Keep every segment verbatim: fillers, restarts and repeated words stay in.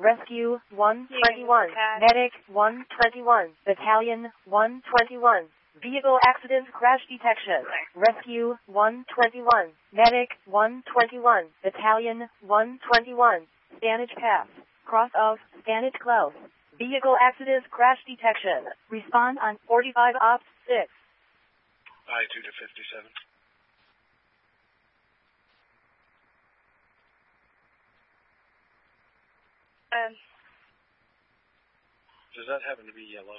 Rescue one twenty-one, Medic one twenty-one, Battalion one twenty-one. Vehicle accident crash detection. Rescue one twenty-one, Medic one twenty-one, Battalion one twenty-one. Stanage Pass. Cross of Stanage Close. Vehicle accident crash detection. Respond on forty-five Ops six. I two to fifty-seven. Um, Does that happen to be yellow?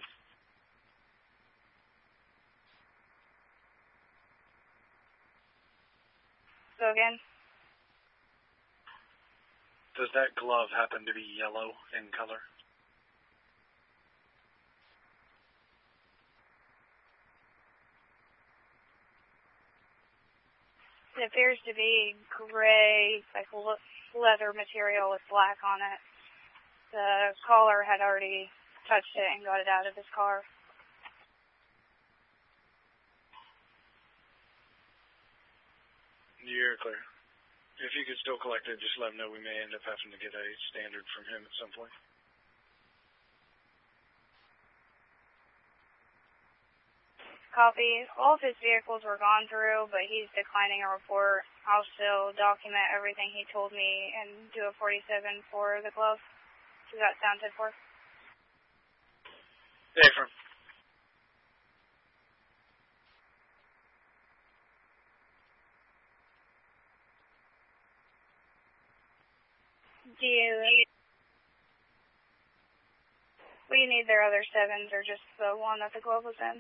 so again, Does that glove happen to be yellow in color? it appears to be gray, like le- leather material with black on it. The caller had already touched it and got it out of his car. You're clear. If you could still collect it, just let him know we may end up having to get a standard from him at some point. Copy. All of his vehicles were gone through, but he's declining a report. I'll still document everything he told me and do a forty-seven for the glove. Does that sound good for? Affirm. Do you, will you need their other sevens or just the one that the glove was in?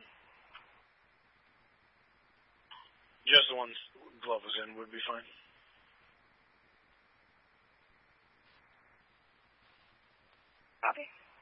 Just the one glove was in would be fine. Copy.